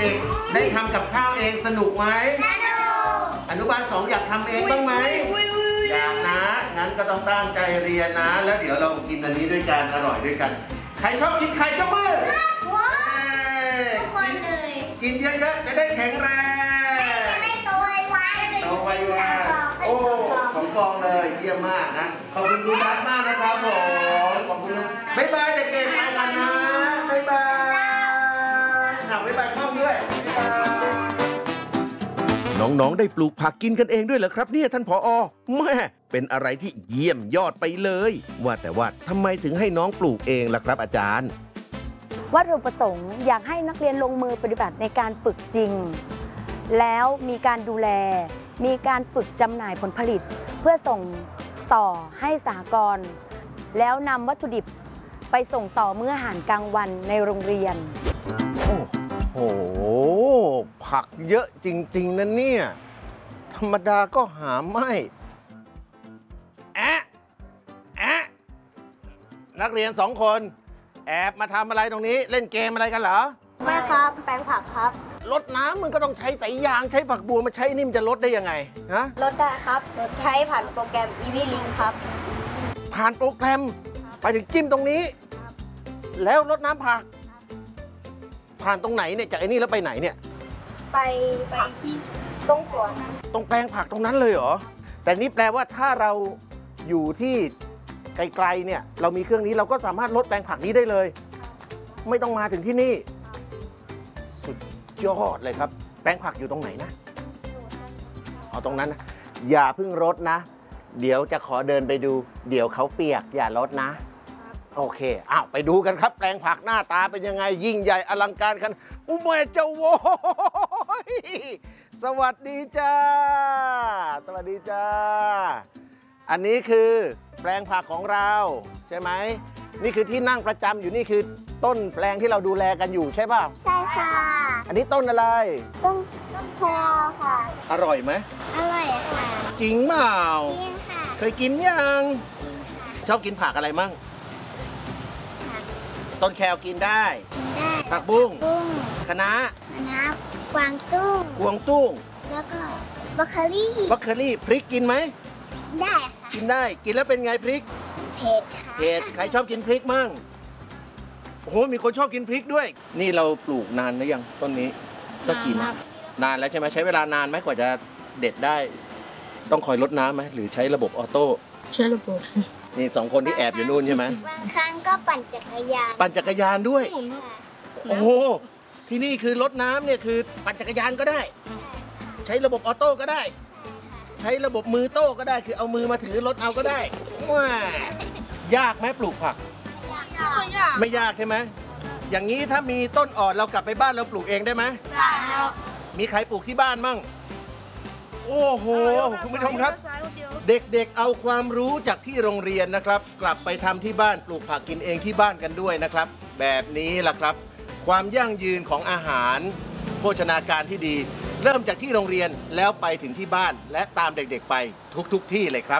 ด็กๆได้ทำกับข้าวเองสนุกไหมสนุกอนุบาล2อยากทำเองบ้างไหมอยากนะงั้นก็ต้องตั้งใจเรียนนะแล้วเดี๋ยวเรากินอันนี้ด้วยกันอร่อยด้วยกันใครชอบกินไข่ยกมือทุกคนเลยกินเยอะๆจะได้แข็งแรงจะได้โตไวๆโตไวๆโอ้2 ฟองเลยเยี่ยมมากนะขอบคุณครูรักมากนะครับผมขอบคุณบ๊ายบายเด็กๆไปกันนะบ๊ายบายบ๊ายบายกล้องด้วยบ๊ายบายน้องๆได้ปลูกผักกินกันเองด้วยเหรอครับเนี่ยท่านผอ.แม่เป็นอะไรที่เยี่ยมยอดไปเลยว่าแต่ว่าทำไมถึงให้น้องปลูกเองล่ะครับอาจารย์วัตถุประสงค์อยากให้นักเรียนลงมือปฏิบัติในการฝึกจริงแล้วมีการดูแลมีการฝึกจำหน่ายผลผลิตเพื่อส่งต่อให้สหกรณ์แล้วนำวัตถุดิบไปส่งต่อมื้ออาหารกลางวันในโรงเรียนโอ้โหผักเยอะจริงๆนะเนี่ยธรรมดาก็หาไม่นักเรียน2 คนแอบมาทำอะไรตรงนี้เล่นเกมอะไรกันเหรอไม่ครับแปลงผักครับรดน้ำมันก็ต้องใช้สายยางใช้ฝักบัวมาใช้นี่มันจะลดได้ยังไงฮะลดได้ครับใช้ผ่านโปรแกรม EasyLink ครับผ่านโปรแกรมไปถึงจิ้มตรงนี้แล้วรดน้ำผักผ่านตรงไหนเนี่ยจากไอ้นี่แล้วไปไหนเนี่ยไปที่ตรงสวนตรงแปลงผักตรงนั้นเลยเหรอแต่นี่แปลว่าถ้าเราอยู่ที่ไกลๆเนี่ยเรามีเครื่องนี้เราก็สามารถลดแปลงผักนี้ได้เลยไม่ต้องมาถึงที่นี่สุดยอดเลยครับแปลงผักอยู่ตรงไหนนะเอาตรงนั้นนะอย่าเพิ่งรดนะเดี๋ยวจะขอเดินไปดูเดี๋ยวเขาเปียกอย่ารดนะโอเคอ้าวไปดูกันครับแปลงผักหน้าตาเป็นยังไงยิ่งใหญ่อลังการกันอุ้มแม่เจ้าโว้ยสวัสดีจ้าสวัสดีจ้าอันนี้คือแปลงผักของเราใช่ไหมนี่คือที่นั่งประจำอยู่นี่คือต้นแปลงที่เราดูแลกันอยู่ใช่ป่ะใช่ค่ะอันนี้ต้นอะไรต้นแครค่ะอร่อยไหมอร่อยค่ะจริงเปล่าจริงค่ะเคยกินยังจริงค่ะชอบกินผักอะไรมั่งต้นแครกินได้ผักบุ้งคะน้ากวางตุ้งแล้วก็บัคเคอรี่พริกกินไหมได้ค่ะกินได้กินแล้วเป็นไงพริกเผ็ดค่ะเผ็ดใครชอบกินพริกมั่งโอ้โหมีคนชอบกินพริกด้วยนี่เราปลูกนานหรือยังต้นนี้สักกี่ปีนานแล้วใช่ไหมใช้เวลานานไหมกว่าจะเด็ดได้ต้องคอยรดน้ำไหมหรือใช้ระบบออโต้ใช้ระบบนี่2 คนที่แอบอยู่นู่นใช่ไหมบางครั้งก็ปั่นจักรยานด้วยโอ้โหที่นี่คือรดน้ำเนี่ยคือปั่นจักรยานก็ได้ใช้ระบบออโต้ก็ได้ใช้ระบบมือโต้ก็ได้คือเอามือมาถือรถเอาก็ได้ว้ายากไหมปลูกผักไม่ยากใช่ไหมอย่างนี้ถ้ามีต้นอ่อนเรากลับไปบ้านเราปลูกเองได้ไหมได้มีใครปลูกที่บ้านมั่งโอ้โหคุณผู้ชมครับเด็กๆเอาความรู้จากที่โรงเรียนนะครับกลับไปทำที่บ้านปลูกผักกินเองที่บ้านกันด้วยนะครับแบบนี้ล่ะครับความยั่งยืนของอาหารโภชนาการที่ดีเริ่มจากที่โรงเรียนแล้วไปถึงที่บ้านและตามเด็กๆไปทุกที่เลยครับ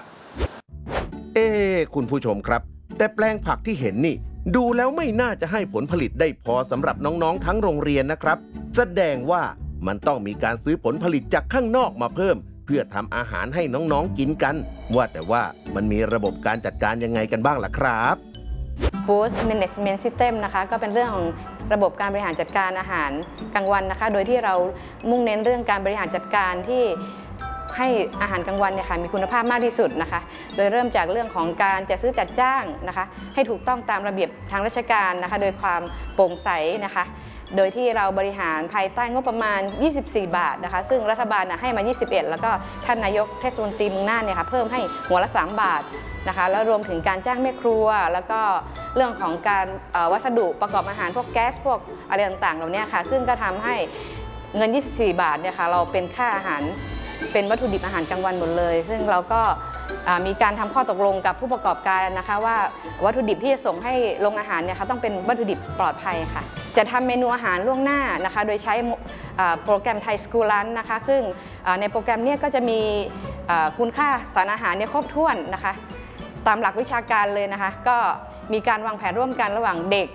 คุณผู้ชมครับแต่แปลงผักที่เห็นนี่ดูแล้วไม่น่าจะให้ผลผลิตได้พอสำหรับน้องๆทั้งโรงเรียนนะครับแสดงว่ามันต้องมีการซื้อผลผลิตจากข้างนอกมาเพิ่มเพื่อทำอาหารให้น้องๆกินกันว่าแต่ว่ามันมีระบบการจัดการยังไงกันบ้างล่ะครับ Food Management System นะคะก็เป็นเรื่องของระบบการบริหารจัดการอาหารกลางวันนะคะโดยที่เรามุ่งเน้นเรื่องการบริหารจัดการที่ให้อาหารกลางวันเนี่ยค่ะมีคุณภาพมากที่สุดนะคะโดยเริ่มจากเรื่องของการจัดซื้อจัดจ้างนะคะให้ถูกต้องตามระเบียบทางราชการนะคะโดยความโปร่งใสนะคะโดยที่เราบริหารภายใต้งบประมาณ24 บาทนะคะซึ่งรัฐบาลให้มา21แล้วก็ท่านนายกเทศมนตรีเมืองน่านเนี่ยค่ะเพิ่มให้หัวละ3 บาทนะคะแล้วรวมถึงการจ้างแม่ครัวแล้วก็เรื่องของการวัสดุประกอบอาหารพวกแก๊สพวกอะไรต่างๆเหล่านี้ค่ะซึ่งก็ทำให้เงิน24 บาทเนี่ยค่ะเราเป็นค่าอาหารเป็นวัตถุดิบอาหารกลางวันหมดเลยซึ่งเราก็มีการทำข้อตกลงกับผู้ประกอบการนะคะว่าวัตถุดิบที่จะส่งให้โรงอาหารเนี่ยค่ะต้องเป็นวัตถุดิบปลอดภัยค่ะจะทำเมนูอาหารล่วงหน้านะคะโดยใช้โปรแกรมไทยสกูลันนะคะซึ่งในโปรแกรมนี้ก็จะมีคุณค่าสารอาหารครบถ้วนนะคะตามหลักวิชาการเลยนะคะก็มีการวางแผนร่วมกันระหว่างเด็ก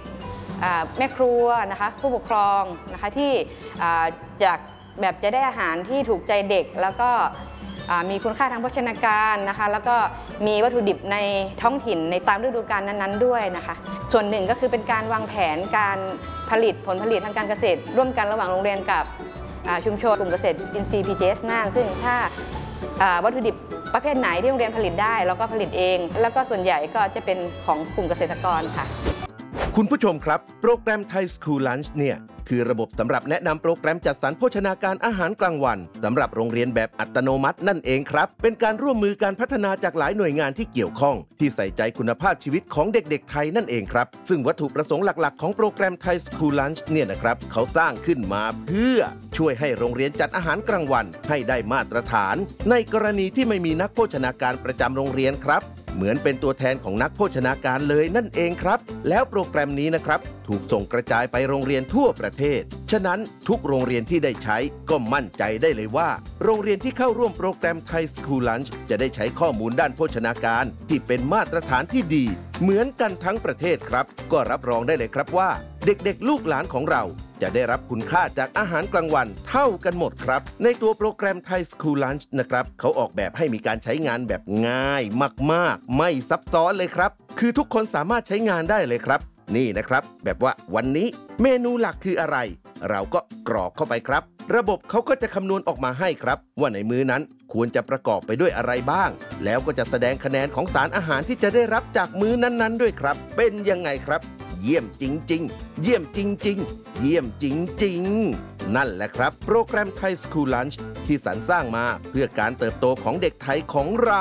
แม่ครัวนะคะผู้ปกครองนะคะที่จากแบบจะได้อาหารที่ถูกใจเด็กแล้วก็มีคุณค่าทางโภชนาการนะคะแล้วก็มีวัตถุดิบในท้องถิ่นในตามฤดูกาลนั้นๆด้วยนะคะส่วนหนึ่งก็คือเป็นการวางแผนการผลิตผลผลิตทางการเกษตรร่วมกันระหว่างโรงเรียนกับชุมชนกลุ่มเกษตรอินทรีย์ PGS น่านซึ่งถ้าวัตถุดิบประเภทไหนที่โรงเรียนผลิตได้เราก็ผลิตเองแล้วก็ส่วนใหญ่ก็จะเป็นของกลุ่มเกษตรกรค่ะคุณผู้ชมครับโปรแกรม Thai School Lunch เนี่ยคือระบบสำหรับแนะนำโปรแกรมจัดสรรโภชนาการอาหารกลางวันสำหรับโรงเรียนแบบอัตโนมัตินั่นเองครับเป็นการร่วมมือการพัฒนาจากหลายหน่วยงานที่เกี่ยวข้องที่ใส่ใจคุณภาพชีวิตของเด็กๆไทยนั่นเองครับซึ่งวัตถุประสงค์หลักๆของโปรแกรม Thai School Lunch เนี่ยนะครับเขาสร้างขึ้นมาเพื่อช่วยให้โรงเรียนจัดอาหารกลางวันให้ได้มาตรฐานในกรณีที่ไม่มีนักโภชนาการประจำโรงเรียนครับเหมือนเป็นตัวแทนของนักโภชนาการเลยนั่นเองครับแล้วโปรแกรมนี้นะครับถูกส่งกระจายไปโรงเรียนทั่วประเทศฉะนั้นทุกโรงเรียนที่ได้ใช้ก็มั่นใจได้เลยว่าโรงเรียนที่เข้าร่วมโปรแกรม Thai School Lunch จะได้ใช้ข้อมูลด้านโภชนาการที่เป็นมาตรฐานที่ดีเหมือนกันทั้งประเทศครับก็รับรองได้เลยครับว่าเด็กๆลูกหลานของเราจะได้รับคุณค่าจากอาหารกลางวันเท่ากันหมดครับในตัวโปรแกรม Thai School Lunch นะครับเขาออกแบบให้มีการใช้งานแบบง่ายมากๆไม่ซับซ้อนเลยครับคือทุกคนสามารถใช้งานได้เลยครับนี่นะครับแบบว่าวันนี้เมนูหลักคืออะไรเราก็กรอกเข้าไปครับระบบเขาก็จะคำนวณออกมาให้ครับว่าในมื้อนั้นควรจะประกอบไปด้วยอะไรบ้างแล้วก็จะแสดงคะแนนของสารอาหารที่จะได้รับจากมื้อนั้นๆด้วยครับเป็นยังไงครับเยี่ยมจริงๆเยี่ยมจริงๆเยี่ยมจริงๆนั่นแหละครับโปรแกรม Thai School Lunch ที่สรรสร้างมาเพื่อการเติบโตของเด็กไทยของเรา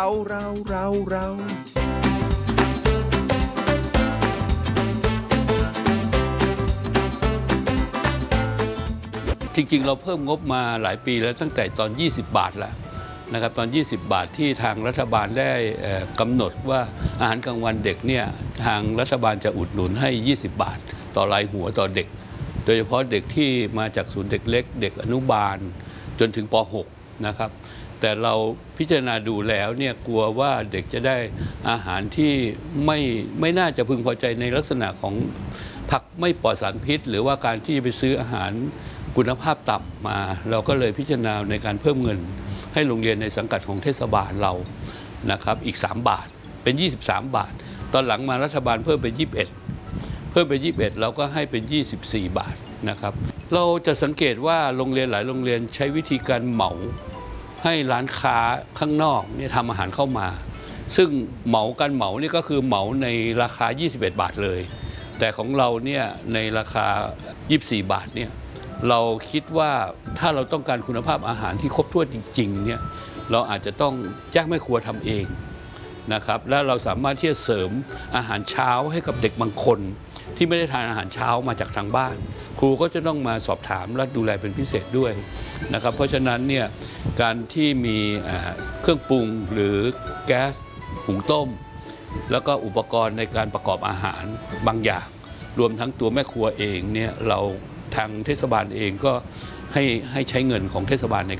จริงๆเราเพิ่มงบมาหลายปีแล้วตั้งแต่ตอน20 บาทแล้วนะครับตอน20 บาทที่ทางรัฐบาลได้กำหนดว่าอาหารกลางวันเด็กเนี่ยทางรัฐบาลจะอุดหนุนให้20 บาทต่อรายหัวต่อเด็กโดยเฉพาะเด็กที่มาจากศูนย์เด็กเล็กเด็กอนุบาลจนถึงป .6 นะครับแต่เราพิจารณาดูแล้วเนี่ยกลัวว่าเด็กจะได้อาหารที่ไม่น่าจะพึงพอใจในลักษณะของผักไม่ปลอดสารพิษหรือว่าการที่ไปซื้ออาหารคุณภาพต่ำมาเราก็เลยพิจารณาในการเพิ่มเงินให้โรงเรียนในสังกัดของเทศบาลเรานะครับอีก3 บาทเป็น23 บาทตอนหลังมารัฐบาลเพิ่มเป็น21เราก็ให้เป็น24 บาทนะครับเราจะสังเกตว่าโรงเรียนหลายโรงเรียนใช้วิธีการเหมาให้ร้านค้าข้างนอกเนี่ยทำอาหารเข้ามาซึ่งการเหมานี่ก็คือเหมาในราคา21 บาทเลยแต่ของเราเนี่ยในราคา24 บาทเนี่ยเราคิดว่าถ้าเราต้องการคุณภาพอาหารที่ครบถ้วนจริงๆเนี่ยเราอาจจะต้องจ้างแม่ครัวทำเองนะครับและเราสามารถที่จะเสริมอาหารเช้าให้กับเด็กบางคนที่ไม่ได้ทานอาหารเช้ามาจากทางบ้านครูก็จะต้องมาสอบถามและดูแลเป็นพิเศษด้วยนะครับเพราะฉะนั้นเนี่ยการที่มีเครื่องปรุงหรือแก๊สหุงต้มแล้วก็อุปกรณ์ในการประกอบอาหารบางอย่างรวมทั้งตัวแม่ครัวเองเนี่ยเราทางเทศบาลเองก็ให้ใช้เงินของเทศบาลใน